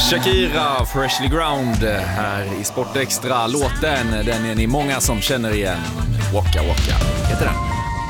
Shakira, Freshly Ground här i Sport Extra. Låten, den är ni många som känner igen. Waka Waka heter den.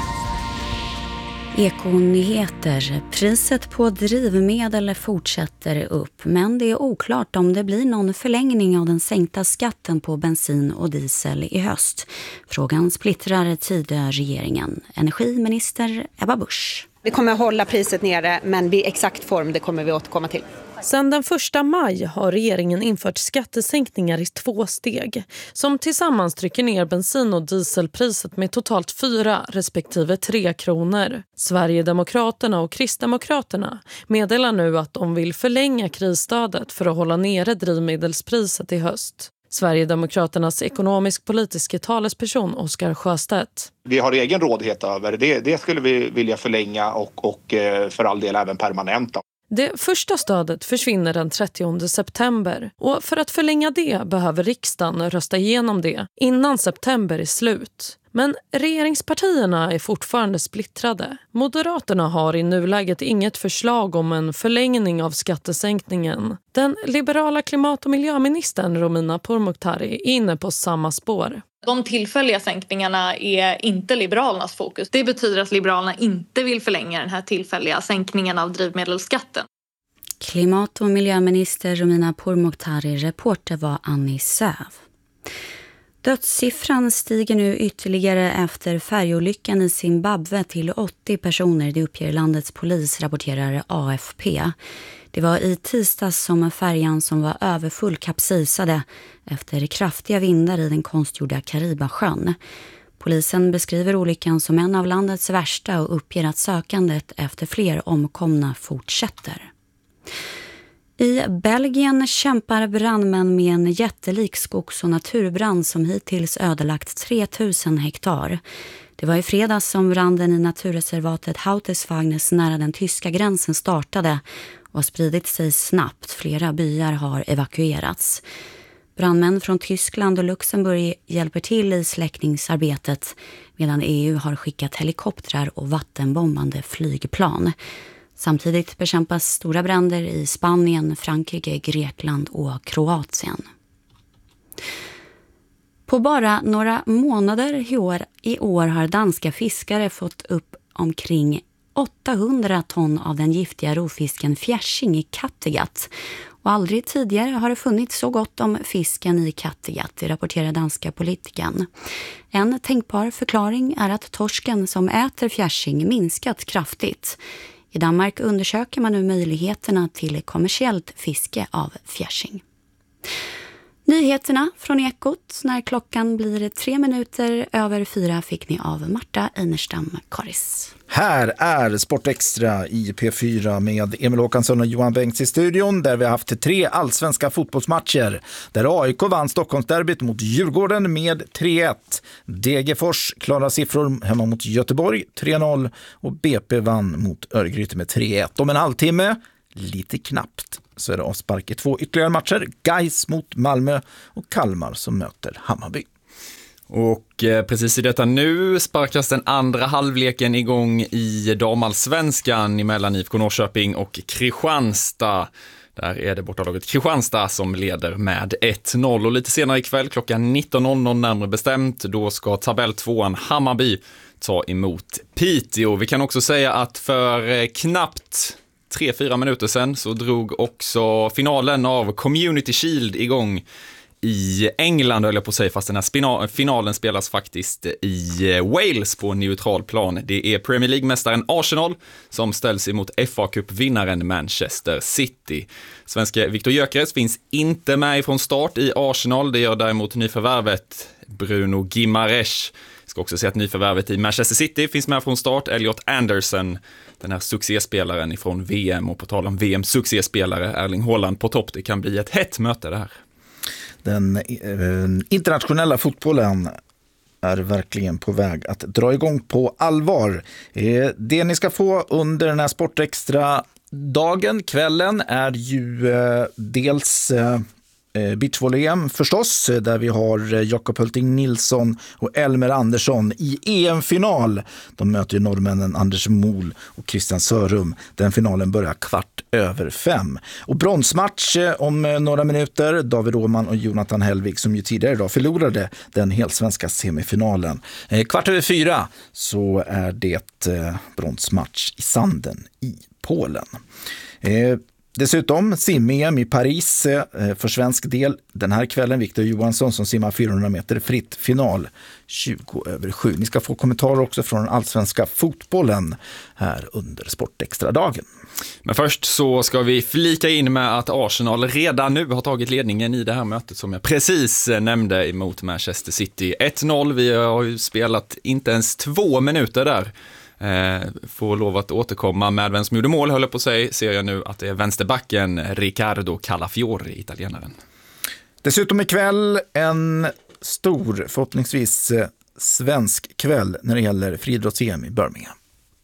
Ekonyheter. Priset på drivmedel fortsätter upp, men det är oklart om det blir någon förlängning av den sänkta skatten på bensin och diesel i höst. Frågan splittrar Tidöregeringen. Energiminister Ebba Busch. Vi kommer att hålla priset nere, men vid exakt form det kommer vi återkomma till. Sedan den 1 maj har regeringen infört skattesänkningar i 2 steg som tillsammans trycker ner bensin- och dieselpriset med totalt 4 respektive 3 kronor. Sverigedemokraterna och Kristdemokraterna meddelar nu att de vill förlänga krisstödet för att hålla nere drivmedelspriset i höst. Sverigedemokraternas ekonomisk-politiska talesperson Oskar Sjöstedt. Vi har egen rådighet över det. Det skulle vi vilja förlänga och för all del även permanenta. Det första stödet försvinner den 30 september och för att förlänga det behöver riksdagen rösta igenom det innan september är slut. Men regeringspartierna är fortfarande splittrade. Moderaterna har i nuläget inget förslag om en förlängning av skattesänkningen. Den liberala klimat- och miljöministern Romina Pourmokhtari är inne på samma spår. De tillfälliga sänkningarna är inte Liberalernas fokus. Det betyder att Liberalerna inte vill förlänga den här tillfälliga sänkningen av drivmedelsskatten. Klimat- och miljöminister Romina Pourmokhtari, reporter var Annie Söv. Dödssiffran stiger nu ytterligare efter färjolyckan i Zimbabwe till 80 personer, det uppger landets polis, rapporterar AFP. Det var i tisdags som färjan som var överfull kapsejsade efter kraftiga vindar i den konstgjorda Karibasjön. Polisen beskriver olyckan som en av landets värsta och uppger att sökandet efter fler omkomna fortsätter. I Belgien kämpar brandmän med en jättelik skogs- och naturbrand som hittills ödelagt 3000 hektar. Det var i fredags som branden i naturreservatet Houtesvagnes nära den tyska gränsen startade och har spridit sig snabbt. Flera byar har evakuerats. Brandmän från Tyskland och Luxemburg hjälper till i släckningsarbetet medan EU har skickat helikoptrar och vattenbombande flygplan. Samtidigt bekämpas stora bränder i Spanien, Frankrike, Grekland och Kroatien. På bara några månader i år har danska fiskare fått upp omkring 800 ton av den giftiga rovfisken fjärsing i Kattegatt. Och aldrig tidigare har det funnits så gott om fisken i Kattegatt, det rapporterar danska politiken. En tänkbar förklaring är att torsken som äter fjärsing minskat kraftigt. I Danmark undersöker man nu möjligheterna till kommersiellt fiske av fjärsing. Nyheterna från Ekot när klockan blir 3:03 fick ni av Marta Einerstam Karis. Här är Sport Extra i P4 med Emil Håkansson och Johan Bengts i studion där vi har haft 3 allsvenska fotbollsmatcher. Där AIK vann Stockholmsderbyt mot Djurgården med 3-1. Degerfors klara siffror hemma mot Göteborg 3-0 och BP vann mot Örgryte med 3-1. Om en halvtimme, lite knappt, så är det avspark i 2 ytterligare matcher. Gais mot Malmö och Kalmar som möter Hammarby. Och precis i detta nu sparkas den andra halvleken igång i damallsvenskan emellan IFK Norrköping och Kristianstad. Där är det bortalaget Kristianstad som leder med 1-0. Och lite senare ikväll klockan 19.00 närmare bestämt, då ska tabelltvåan Hammarby ta emot Piteå. Vi kan också säga att för knappt 3-4 minuter sedan så drog också finalen av Community Shield igång i England, höll jag på att säga, fast den här finalen spelas faktiskt i Wales på neutral plan. Det är Premier League-mästaren Arsenal som ställs emot FA Cup-vinnaren Manchester City. Svenska Viktor Gyökeres finns inte med från start i Arsenal, det gör däremot nyförvärvet Bruno Guimaraes. Ska också säga att nyförvärvet i Manchester City finns med från start, Elliot Anderson, den här succéspelaren ifrån VM, och på tal om VM-succéspelare Erling Haaland på topp. Det kan bli ett hett möte det här. Den internationella fotbollen är verkligen på väg att dra igång på allvar. Det ni ska få under den här Sportextra dagen, kvällen, är ju dels beachvolley-EM förstås, där vi har Jakob Hulting Nilsson och Elmer Andersson i EM-final. De möter ju norrmännen Anders Mol och Christian Sörum. Den finalen börjar 5. Och bronsmatch om några minuter. David Åhman och Jonathan Hellvig som ju tidigare idag förlorade den helsvenska semifinalen. 4:15 så är det bronsmatch i Sanden i Polen. Dessutom sim-EM i Paris för svensk del den här kvällen. Viktor Johansson som simmar 400 meter fritt, final 7:20. Ni ska få kommentarer också från allsvenska fotbollen här under Sportextra-dagen. Men först så ska vi flika in med att Arsenal redan nu har tagit ledningen i det här mötet som jag precis nämnde emot Manchester City. 1-0, vi har ju spelat inte ens 2 minuter där. Får lov att återkomma med vem som gjorde mål, höll på sig. Ser jag nu att det är vänsterbacken Riccardo Calafiori, italienaren. Dessutom ikväll en stor, förhoppningsvis svensk kväll när det gäller friidrotts-EM i Birmingham.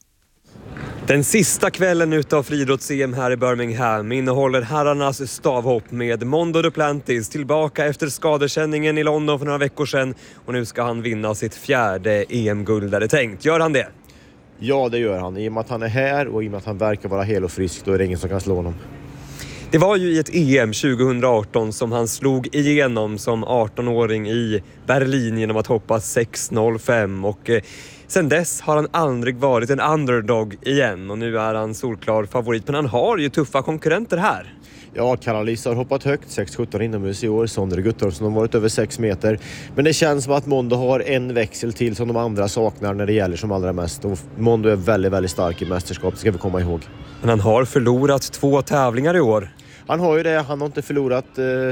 Den sista kvällen utav friidrotts-EM här i Birmingham innehåller herrarnas stavhopp med Mondo Duplantis tillbaka efter skadekänningen i London för några veckor sedan. Och nu ska han vinna sitt 4:e EM-guld där det tänkt. Gör han det? Ja, det gör han. I och med att han är här och i och med att han verkar vara hel och frisk, då är det ingen som kan slå honom. Det var ju i ett EM 2018 som han slog igenom som 18-åring i Berlin genom att hoppa 6:05 och sen dess har han aldrig varit en underdog igen och nu är han solklar favorit, men han har ju tuffa konkurrenter här. Ja, Karalis har hoppat högt, 6:17 inomhus i år. Sondre Guttormsson har varit över 6 meter. Men det känns som att Mondo har en växel till som de andra saknar när det gäller som allra mest. Och Mondo är väldigt, väldigt stark i mästerskap, det ska vi komma ihåg. Men han har förlorat 2 tävlingar i år. Han har ju det, han har inte förlorat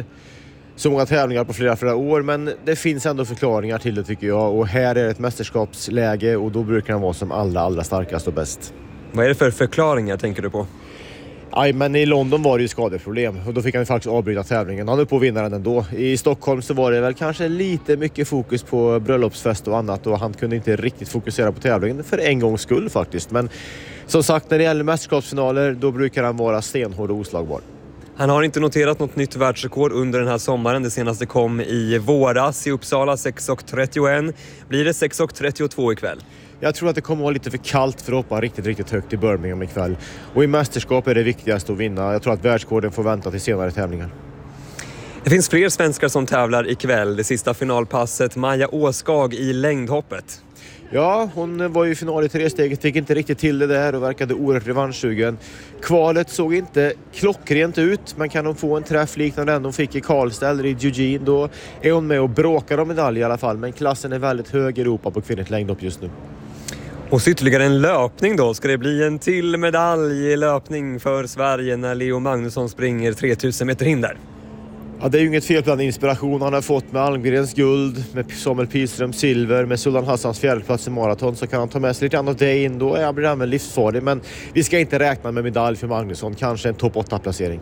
så många tävlingar på flera år. Men det finns ändå förklaringar till det tycker jag. Och här är det ett mästerskapsläge och då brukar han vara som allra starkast och bäst. Vad är det för förklaringar tänker du på? Nej, men i London var det ju skadeproblem och då fick han faktiskt avbryta tävlingen. Han höll på att vinna den ändå. I Stockholm så var det väl kanske lite mycket fokus på bröllopsfest och annat och han kunde inte riktigt fokusera på tävlingen för en gångs skull faktiskt. Men som sagt, när det gäller mästerskapsfinaler då brukar han vara stenhård och oslagbar. Han har inte noterat något nytt världsrekord under den här sommaren. Det senaste kom i våras i Uppsala 6:31. Blir det 6:32 ikväll? Jag tror att det kommer att vara lite för kallt för att hoppa riktigt högt i Birmingham ikväll. Och i mästerskap är det viktigast att vinna. Jag tror att världsrekorden får vänta till senare tävlingar. Det finns fler svenskar som tävlar ikväll. Det sista finalpasset, Maja Åskag i längdhoppet. Ja, hon var ju i final i 3-steget, fick inte riktigt till det där och verkade oerhört revanschsugen. Kvalet såg inte klockrent ut, men kan hon få en träff liknande den hon fick i Karlstad eller i Eugene, då är hon med och bråkar om medalj i alla fall. Men klassen är väldigt hög i Europa på kvinnligt längdhopp just nu. Och så ytterligare en löpning då. Ska det bli en till medalj i löpning för Sverige när Leo Magnusson springer 3000 meter hinder? Ja, det är ju inget fel på den inspiration han har fått med Almgrens guld, med Samuel Pilström silver, med Sultan Hassans fjärdeplats i maraton, så kan han ta med sig lite annat det in. Då blir han väl livsfarlig, men vi ska inte räkna med medalj för Magnusson, kanske en topp 8-placering.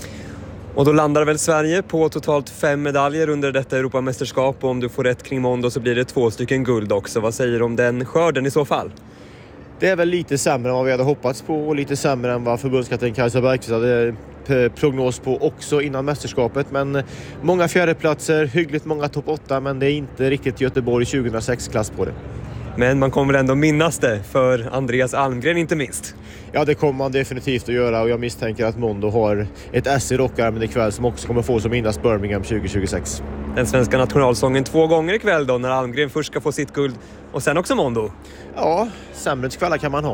Och då landar väl Sverige på totalt 5 medaljer under detta Europamästerskap och om du får rätt kring Mondo så blir det 2 stycken guld också. Vad säger du om den skörden i så fall? Det är väl lite sämre än vad vi hade hoppats på och lite sämre än vad förbundskapten Kajsa Bergqvist hade prognos på också innan mästerskapet. Men många fjärdeplatser, hyggligt många topp 8, men det är inte riktigt Göteborg 2006-klass på det. Men man kommer väl ändå minnas det för Andreas Almgren inte minst? Ja, det kommer man definitivt att göra och jag misstänker att Mondo har ett S i rockarmen ikväll som också kommer få som minnas Birmingham 2026. Den svenska nationalsången 2 gånger ikväll då när Almgren först ska få sitt guld och sen också Mondo. Ja, sämre kan man ha.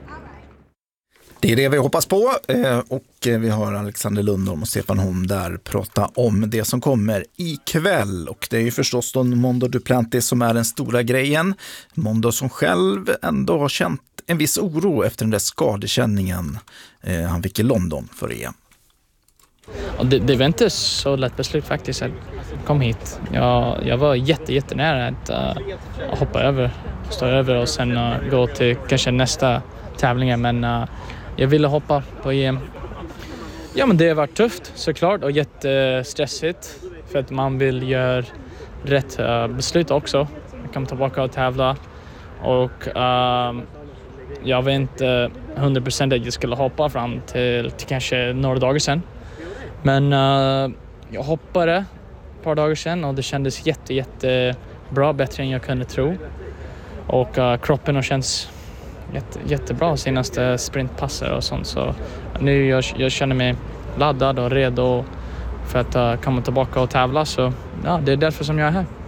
Det är det vi hoppas på och vi har Alexander Lundholm och Stefan Holm där prata om det som kommer ikväll. Och det är ju förstås då Mondo Duplantis som är den stora grejen. Mondo som själv ändå har känt en viss oro efter den där skadekänningen han fick i London för EM. Det var inte så lätt beslut faktiskt. Jag kom hit. Jag var jättenära att hoppa över, stå över och sen gå till kanske nästa tävlingar, men jag ville hoppa på EM. Ja, men det har varit tufft såklart och jättestressigt för att man vill göra rätt beslut också. Jag kan tillbaka och tävla och jag var inte 100% att jag skulle hoppa fram till kanske några dagar sedan. Men jag hoppade ett par dagar sedan och det kändes jättebra, bättre än jag kunde tro. Och kroppen känns jättebra senaste sprintpasser och sånt. Så nu jag känner mig laddad och redo för att komma tillbaka och tävla. Så ja, det är därför som jag är här.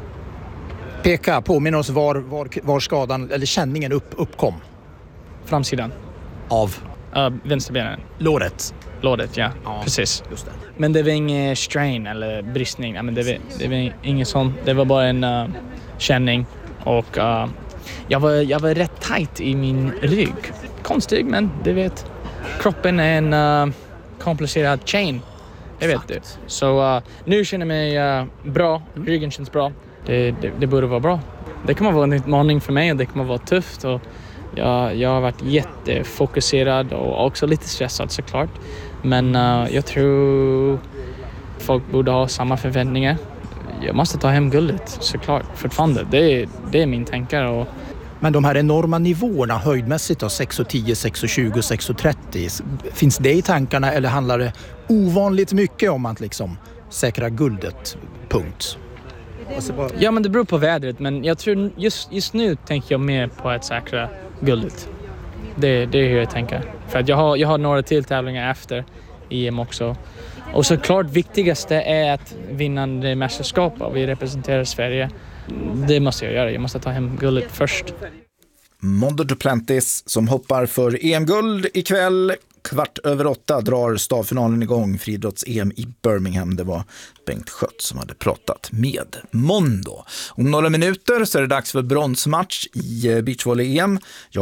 Påminn oss var skadan eller känningen uppkom. Framsidan. Av? Vänsterbenen. Låret, ja. Precis. Just det. Men det var ingen strain eller bristning. Men det var inget sånt. Det var bara en känning. Och jag var rätt tight i min rygg. Konstigt, men du vet. Kroppen är en komplicerad chain. Jag vet det. Så nu känner jag mig bra. Ryggen känns bra. Det borde vara bra. Det kommer vara en utmaning för mig och det kommer vara tufft. Och jag har varit jättefokuserad och också lite stressad såklart. Men jag tror folk borde ha samma förväntningar. Jag måste ta hem guldet såklart fortfarande. Det är min tankar. Men de här enorma nivåerna höjdmässigt då, 6,10, 6,20, 6,30. Finns det i tankarna eller handlar det ovanligt mycket om att liksom säkra guldet? Punkt. Ja, men det beror på vädret. Men jag tror just nu tänker jag mer på att säkra guldet. Det är hur jag tänker. För att jag har några till tävlingar efter EM också. Och såklart viktigaste är att vinna det mästerskapet. Vi representerar Sverige. Det måste jag göra. Jag måste ta hem guldet först. Mondo Duplantis som hoppar för EM-guld ikväll. 7:15 drar stavfinalen igång. Friidrotts-EM i Birmingham. Det var Bengt Schött som hade pratat med Mondo. Om några minuter så är det dags för bronsmatch i beachvolley-EM.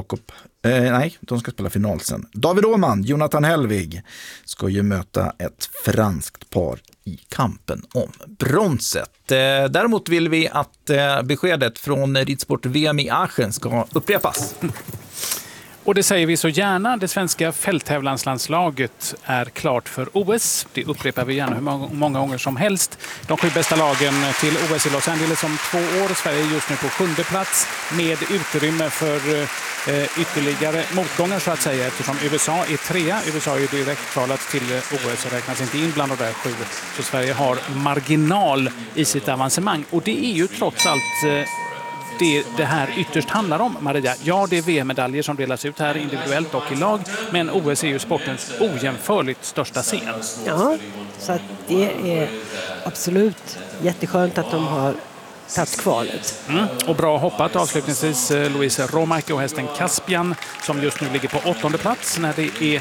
De ska spela final sen. David Åhman, Jonathan Hellvig ska ju möta ett franskt par i kampen om bronset. Däremot vill vi att beskedet från ridsport-VM i Aachen ska upprepas. Och det säger vi så gärna. Det svenska fälttävlanslandslaget är klart för OS. Det upprepar vi gärna hur många gånger som helst. De 7 bästa lagen till OS i Los Angeles om 2 år. Sverige är just nu på 7:e plats med utrymme för ytterligare motgångar så att säga. Eftersom USA är 3. USA är direkt kvalat till OS och räknas inte in bland de där 7. Så Sverige har marginal i sitt avancemang. Och det är ju trots allt det här ytterst handlar om, Maria. Ja, det är VM-medaljer som delas ut här individuellt och i lag, men OS är ju sportens ojämförligt största scen. Ja, så att det är absolut jätteskönt att de har tagit kvalet. Och bra hoppat avslutningsvis Louise Romark och hästen Caspian som just nu ligger på 8:e plats när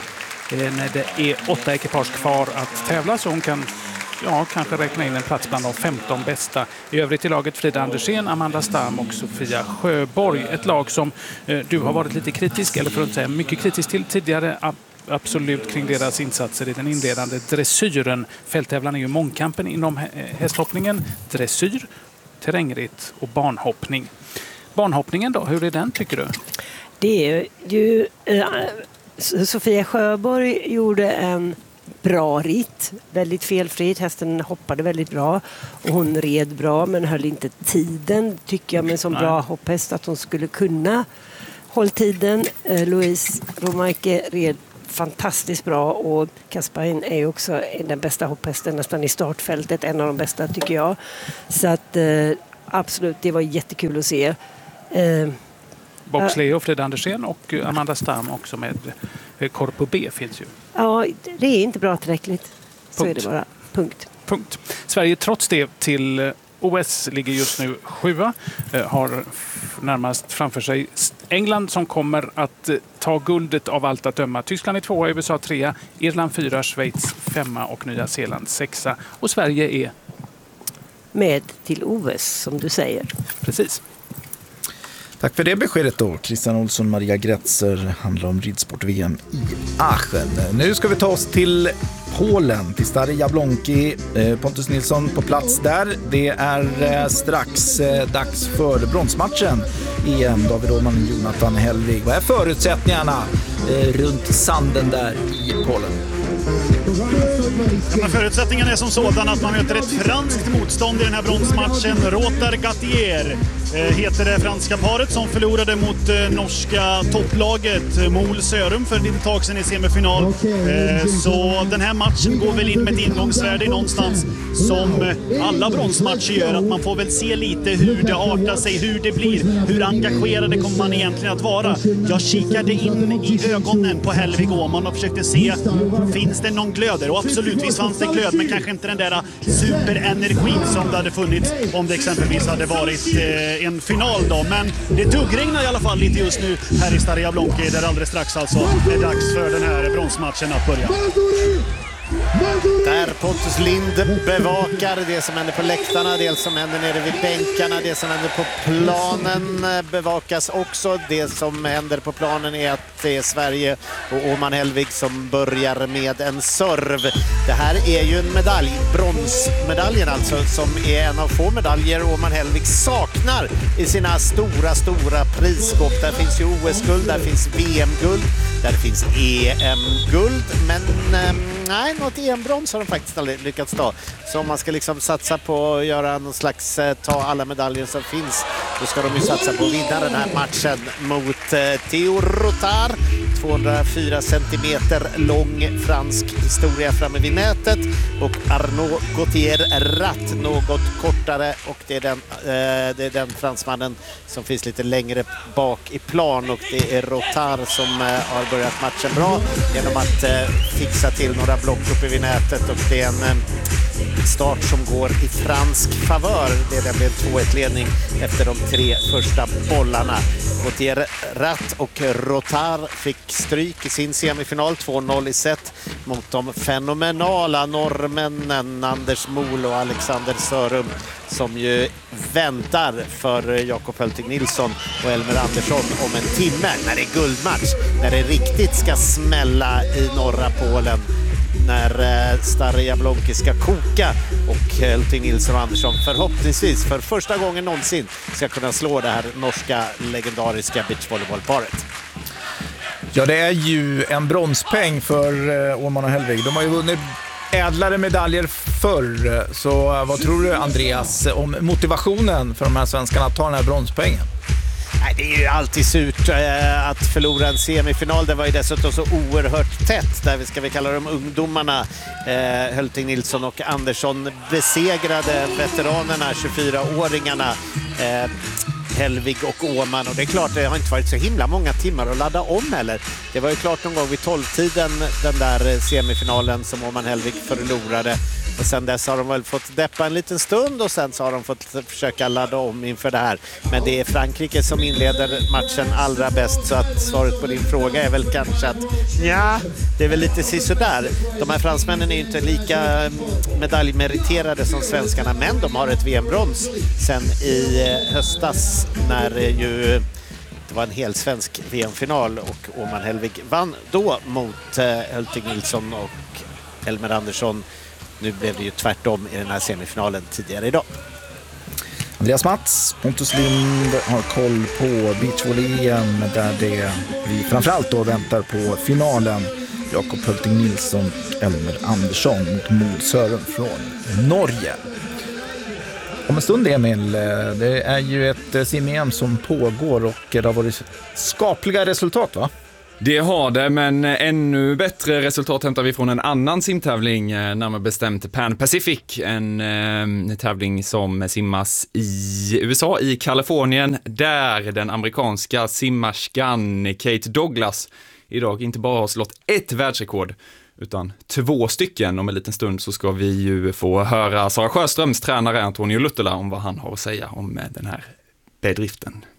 det är 8 ekipage kvar att tävla, så hon kan kanske räkna in en plats bland de 15 bästa. I övrigt i laget Frida Andersén, Amanda Stam och Sofia Sjöborg. Ett lag som du har varit lite kritisk, eller för att säga mycket kritisk till tidigare, absolut kring deras insatser i den inledande dressyren. Fälttävlan är ju mångkampen inom hästhoppningen, dressyr, terrängritt och banhoppning. Banhoppningen då, hur är den tycker du? Det är ju Sofia Sjöborg gjorde en bra ritt, väldigt felfritt. Hästen hoppade väldigt bra och hon red bra men höll inte tiden, tycker jag, men som bra hopphäst att hon skulle kunna hålla tiden. Louise Romarke red fantastiskt bra och Caspian är också den bästa hopphästen nästan i startfältet, en av de bästa tycker jag. Så att absolut, det var jättekul att se. Boxley och Frida Andersén och Amanda Stam också med Corpo B finns ju. Ja, det är inte bra tillräckligt. Så är det bara. Punkt. Sverige trots det till OS ligger just nu 7. Har närmast framför sig England som kommer att ta guldet av allt att döma. Tyskland är 2, USA 3, Irland 4, Schweiz 5 och Nya Zeeland 6. Och Sverige är med till OS som du säger. Precis. Tack för det beskedet då. Christian Olsson, Maria Gretzer, handlar om ridsport-VM i Aachen. Nu ska vi ta oss till Polen, till Stary Jablonki. Pontus Nilsson på plats där. Det är strax dags för bronsmatchen EM. David Åhman, Jonathan Hellvig. Vad är förutsättningarna runt sanden där i Polen? Men förutsättningen är som sådan att man möter ett franskt motstånd i den här bronsmatchen. Rotar Gatier heter det franska paret som förlorade mot norska topplaget Mol Sørum för ett litet tag sedan i semifinal. Så den här matchen går väl in med ett ingångsvärde någonstans som alla bronsmatcher gör. Att man får väl se lite hur det artar sig, hur det blir, hur engagerade kommer man egentligen att vara. Jag kikade in i ögonen på Helvig Åhman och försökte se, finns det någon glöd? Och absolut, visst fanns det glöd, men kanske inte den där superenergin som det hade funnits om det exempelvis hade varit en final då. Men det tuggregnar i alla fall lite just nu här i Stare Jablonki, där alldeles strax alltså är dags för den här bronsmatchen att börja. Där Pontus Lind bevakar det som händer på läktarna, det som händer nere vid bänkarna, det som händer på planen bevakas också. Det som händer på planen är att det är Sverige och Åhman Helvig som börjar med en serv. Det här är ju en medalj, bronsmedaljen alltså, som är en av få medaljer Åhman Helvig saknar i sina stora prisskåp. Där finns ju OS-guld, där finns VM-guld, där finns EM-guld, men nej, något EM-brons har de faktiskt aldrig lyckats ta. Så om man ska liksom satsa på att göra någon slags ta alla medaljer som finns, då ska de ju satsa på att vinna den här matchen mot Theo Rotar. 204 centimeter lång fransk historia framme vid nätet, och Arnaud Gautier Ratt något kortare, och det är den fransmannen som finns lite längre bak i plan, och det är Rotar som har börjat matchen bra genom att fixa till några block uppe vid nätet, och det är en start som går i fransk favör. Det blev 2-1-ledning efter de 3 första bollarna. Gautier Ratt och Rotar fick stryk i sin semifinal, 2-0 i set mot de fenomenala norrmännen Anders Mol och Alexander Sørum, som ju väntar för Jakob Hölting Nilsson och Elmer Andersson om en timme när det är guldmatch, när det riktigt ska smälla i norra Polen, när Stare Jablonki ska koka och Hölting Nilsson och Andersson förhoppningsvis för första gången någonsin ska kunna slå det här norska legendariska beachvolleybollparet. Ja, det är ju en bronspeng för Åhman och Helvig. De har ju vunnit ädlare medaljer förr. Så vad tror du, Andreas, om motivationen för de här svenskarna att ta den här bronspengen? Nej, det är ju alltid surt att förlora en semifinal. Det var ju dessutom så oerhört tätt. Där ska vi kalla dem ungdomarna. Hölting Nilsson och Andersson besegrade veteranerna, 24-åringarna. Helvig och Åhman, och det är klart, det har inte varit så himla många timmar att ladda om heller. Det var ju klart någon gång vid 12-tiden, den där semifinalen som Åhman Helvig förlorade, och sen dess har de väl fått deppa en liten stund, och sen så har de fått försöka ladda om inför det här. Men det är Frankrike som inleder matchen allra bäst, så att svaret på din fråga är väl kanske att ja, det är väl lite sisådär. De här fransmännen är ju inte lika medaljmeriterade som svenskarna, men de har ett VM-brons sen i höstas, när ju det var en hel svensk VM-final och Åhman Helvig vann då mot Hölting Nilsson och Elmer Andersson. Nu blev det ju tvärtom i den här semifinalen tidigare idag. Andreas Mats, Pontus Lind har koll på beachvolley-EM, där vi framförallt då väntar på finalen. Jakob Hölting Nilsson och Elmer Andersson mot Mol Sørum från Norge. Om en stund, Emil, det är ju ett sim-EM som pågår, och det har varit skapliga resultat, va? Det har det, men ännu bättre resultat hämtar vi från en annan simtävling, närmare bestämt Pan Pacific, en tävling som simmas i USA, i Kalifornien, där den amerikanska simmarskan Kate Douglas idag inte bara har slått ett världsrekord, utan 2 stycken. Om en liten stund så ska vi ju få höra Sara Sjöströms tränare Antonio Luttula om vad han har att säga om den här bedriften.